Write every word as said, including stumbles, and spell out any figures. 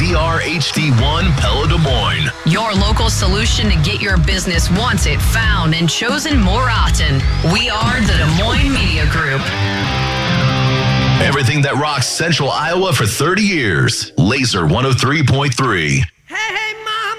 Z R H D one Pella Des Moines. Your local solution to get your business wanted, found, and chosen more often. We are the Des Moines Media Group. Everything that rocks Central Iowa for thirty years. Laser one oh three point three.